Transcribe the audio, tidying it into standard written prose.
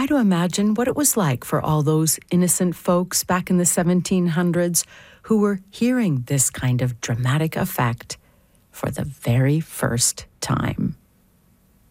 try to imagine what it was like for all those innocent folks back in the 1700s who were hearing this kind of dramatic effect for the very first time.